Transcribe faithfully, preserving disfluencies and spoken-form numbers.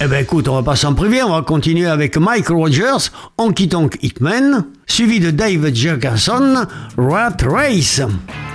ben écoute, on va pas s'en priver, on va continuer avec Mike Rogers, Honky Tonk Hitman, suivi de David Jefferson, Rat Race.